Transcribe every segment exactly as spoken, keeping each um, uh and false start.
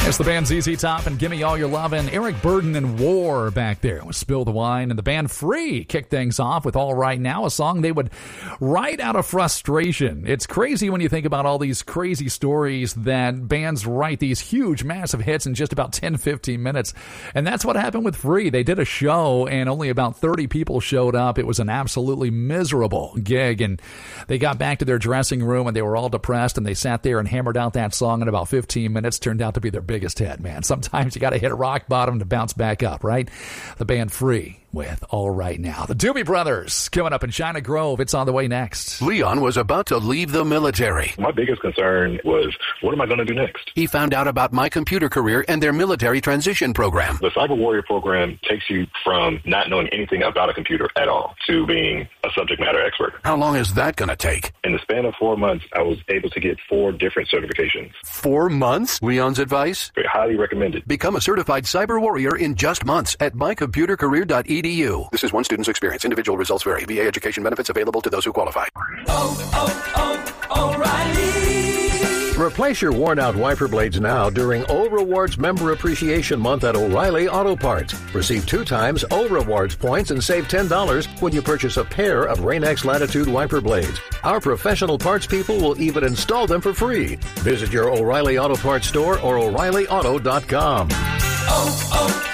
It's the band Z Z Top and Gimme All Your Lovin'. Eric Burden and War back there with Spill the Wine. And the band Free kicked things off with All Right Now, a song they would write out of frustration. It's crazy when you think about all these crazy stories that bands write these huge, massive hits in just about ten, fifteen minutes. And that's what happened with Free. They did a show and only about thirty people showed up. It was an absolutely miserable gig. And they got back to their dressing room and they were all depressed and they sat there and hammered out that song in about fifteen minutes. Turned out to be their biggest hit, man. Sometimes you got to hit rock bottom to bounce back up, right? The band Free with All Right Now. The Doobie Brothers coming up in China Grove. It's on the way next. Leon was about to leave the military. My biggest concern was, what am I going to do next? He found out about My Computer Career and their military transition program. The Cyber Warrior program takes you from not knowing anything about a computer at all to being a subject matter expert. How long is that going to take? In the span of four months, I was able to get four different certifications. Four months? Leon's advice? Very highly recommended. Become a certified cyber warrior in just months at my computer career dot e d u. This is one student's experience. Individual results vary. V A education benefits available to those who qualify. Oh, oh, oh, O'Reilly. Replace your worn-out wiper blades now during O Rewards Member Appreciation Month at O'Reilly Auto Parts. Receive two times O Rewards points and save ten dollars when you purchase a pair of Rain-X Latitude wiper blades. Our professional parts people will even install them for free. Visit your O'Reilly Auto Parts store or O'Reilly Auto dot com. Oh,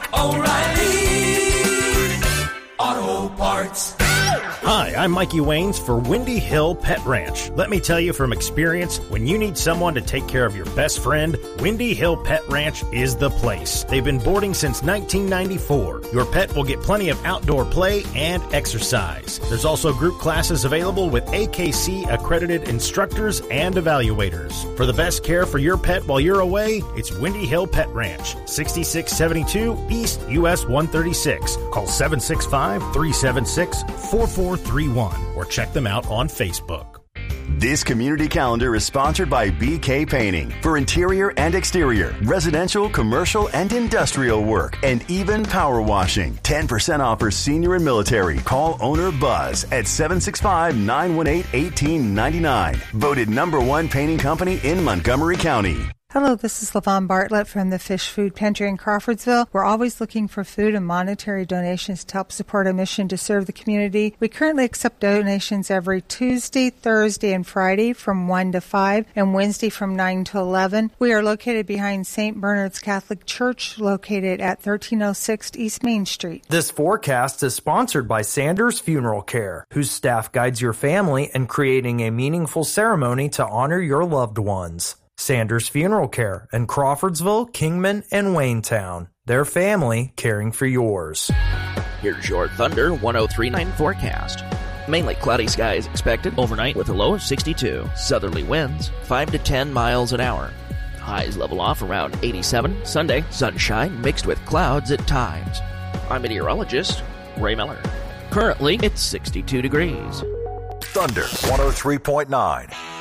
oh, oh, O'Reilly Auto Parts. Hi, I'm Mikey Waynes for Windy Hill Pet Ranch. Let me tell you from experience, when you need someone to take care of your best friend, Windy Hill Pet Ranch is the place. They've been boarding since nineteen ninety-four. Your pet will get plenty of outdoor play and exercise. There's also group classes available with A K C accredited instructors and evaluators. For the best care for your pet while you're away, it's Windy Hill Pet Ranch, sixty-six seventy-two East U S one thirty-six. Call seven six five, three seven six, four four three one or check them out on Facebook. This community calendar is sponsored by B K Painting for interior and exterior, residential, commercial, and industrial work, and even power washing. ten percent off for senior and military. Call owner Buzz at seven six five, nine one eight, one eight nine nine. Voted number one painting company in Montgomery County. Hello, this is LaVon Bartlett from the Fish Food Pantry in Crawfordsville. We're always looking for food and monetary donations to help support our mission to serve the community. We currently accept donations every Tuesday, Thursday, and Friday from one to five and Wednesday from nine to eleven. We are located behind Saint Bernard's Catholic Church, located at thirteen oh six East Main Street. This forecast is sponsored by Sanders Funeral Care, whose staff guides your family in creating a meaningful ceremony to honor your loved ones. Sanders Funeral Care in Crawfordsville, Kingman, and Waynetown. Their family caring for yours. Here's your Thunder one oh three point nine forecast. Mainly cloudy skies expected overnight with a low of sixty-two. Southerly winds five to ten miles an hour. Highs level off around eighty-seven. Sunday, sunshine mixed with clouds at times. I'm meteorologist Ray Miller. Currently, it's sixty-two degrees. Thunder one oh three point nine.